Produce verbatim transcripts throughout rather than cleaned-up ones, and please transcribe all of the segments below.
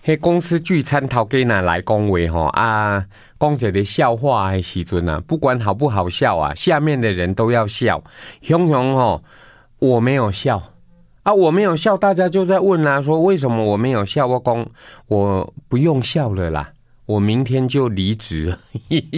迄公司聚餐头家呐来讲话吼啊，讲一个笑话的时阵啊，不管好不好笑啊，下面的人都要笑。熊熊吼，我没有笑啊，我没有笑，大家就在问啊，说为什么我没有笑？我讲我不用笑了啦。我明天就离职了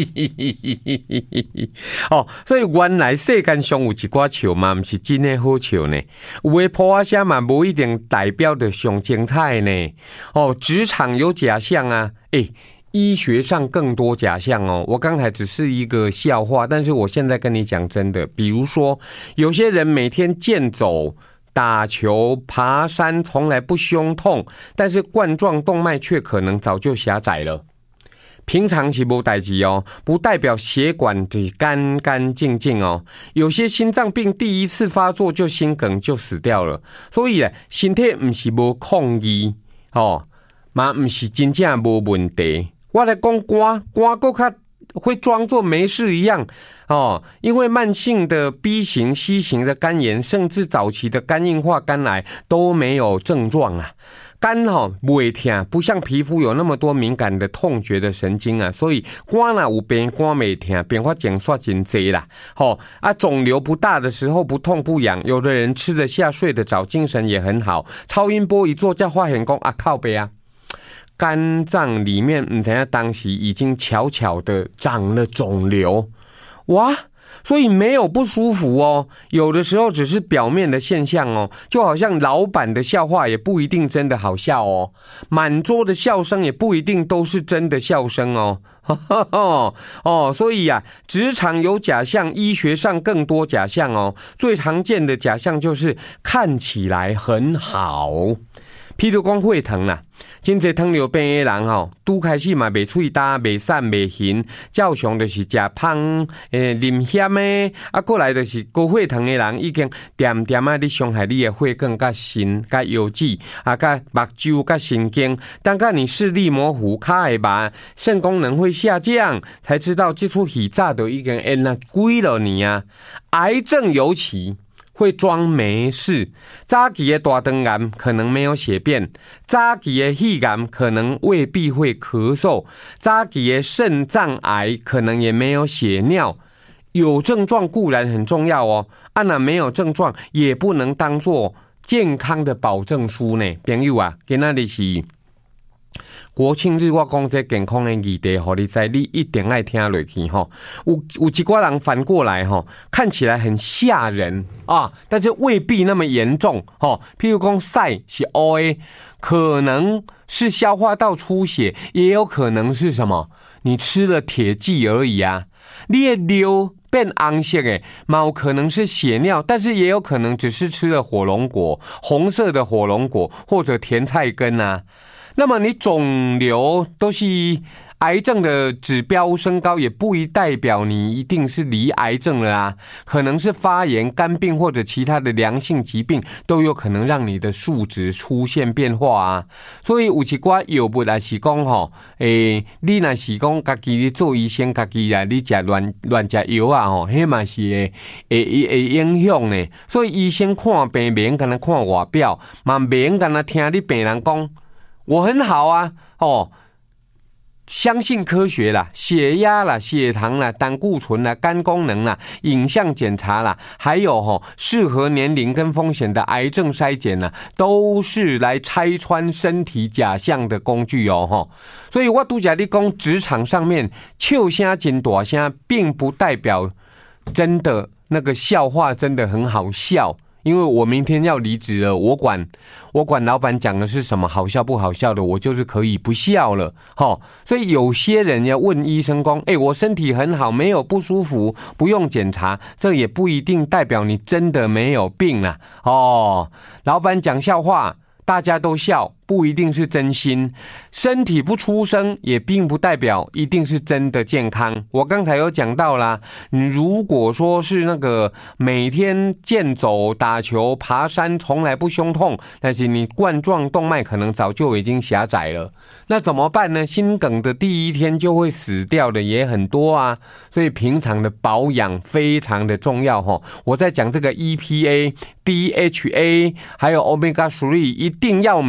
哦，所以原来世间上有一寡笑嘛，不是真的好笑呢。有的破声嘛，不一定代表的上精彩呢。哦，职场有假象啊，诶，医学上更多假象哦。我刚才只是一个笑话，但是我现在跟你讲真的，比如说有些人每天健走、打球、爬山，从来不胸痛，但是冠状动脉却可能早就狭窄了。平常是没代志哦，不代表血管是干干净净哦。有些心脏病第一次发作就心梗就死掉了，所以呢，身体不是无抗议哦，嘛不是真正无问题。我来讲歌，歌更较会装作没事一样哦，因为慢性的 B 型、C 型的肝炎，甚至早期的肝硬化、肝癌都没有症状啊。肝哈不会痛，不像皮肤有那么多敏感的痛觉的神经啊，所以肝呐有病肝没痛，变化检刷真多啦。吼啊，肿瘤不大的时候不痛不痒，有的人吃得下、睡得着，精神也很好。超音波一做，才发现讲啊靠北啊，肝脏里面唔知道当时已经悄悄的长了肿瘤，哇！所以没有不舒服哦，有的时候只是表面的现象哦，就好像老板的笑话也不一定真的好笑哦，满桌的笑声也不一定都是真的笑声哦。哦，所以啊，职场有假象，医学上更多假象哦。最常见的假象就是看起来很好。譬如讲血糖啦，真侪糖尿病的人吼，拄开始嘛袂喙焦、袂散、袂痕，照常就是食芳、诶啉咸的，啊，过来就是高血糖的人，已经点点啊，你伤害你的血管、甲肾、甲腰子，啊，甲目睭、甲神经。当甲你视力模糊、卡会麻、肾功能会下降，才知道这出戏早就已经演了几了年啊！癌症尤其会装没事，早期的大肠癌可能没有血便，早期的肺癌可能未必会咳嗽，早期的肾脏癌可能也没有血尿。有症状固然很重要哦，啊那没有症状也不能当作健康的保证书呢。朋友啊，今仔日是国庆日，我讲这健康的议题，互你知，你一定爱听落去吼。有有一寡人反过来吼，看起来很吓人啊，但是未必那么严重吼。譬如讲晒是 O A， 可能是消化道出血，也有可能是什么？你吃了铁剂而已啊。你的尿变红色的，有可能是血尿，但是也有可能只是吃了火龙果，红色的火龙果或者甜菜根啊。那么你肿瘤都是癌症的指标升高，也不一代表你一定是离癌症了啊，可能是发炎、肝病或者其他的良性疾病，都有可能让你的数值出现变化啊。所以有一寡药物也是讲吼，诶，你若是讲家己做医生，家己啊，你食乱乱食药啊吼，迄嘛是会会会影响呢。所以医生看病免干那看外表，嘛免干那听你病人讲。我很好啊，哦，相信科学啦，血压啦、血糖啦、胆固醇啦、肝功能啦、影像检查啦，还有吼、哦、适合年龄跟风险的癌症筛检啦，都是来拆穿身体假象的工具哦，吼。所以我拄则你讲，职场上面笑声真大声，并不代表真的那个笑话真的很好笑。因为我明天要离职了，我管我管老板讲的是什么好笑不好笑的，我就是可以不笑了，齁。所以有些人要问医生说，哎，我身体很好，没有不舒服，不用检查，这也不一定代表你真的没有病啊。哦，老板讲笑话，大家都笑，不一定是真心。身体不出声，也并不代表一定是真的健康。我刚才有讲到啦，你如果说是那个每天健走、打球、爬山，从来不胸痛，但是你冠状动脉可能早就已经狭窄了，那怎么办呢？心梗的第一天就会死掉的也很多啊。所以平常的保养非常的重要齁。我在讲这个 E P A、D H A 还有 Omega 三，一定要每天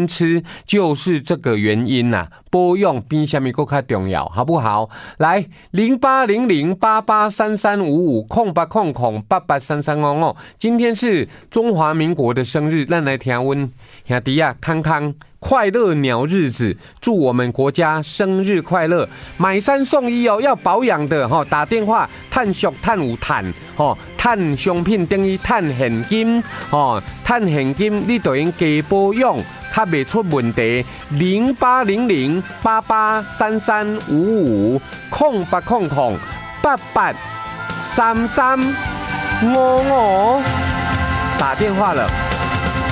吃，就是这个原因呐、啊。保养比什么更加重要，好不好？来，零八零零八八三三五五空八空空八八三三五五，今天是中华民国的生日，咱来听阮兄弟啊，康康。快乐鸟日子，祝我们国家生日快乐！买三送一哦，要保养的哈，打电话探俗探有探哦，探商品等于探现金哦，探现金你就用加保养，较袂出问题。零八零零八八三三五五空八空空八八三三五五，打电话了。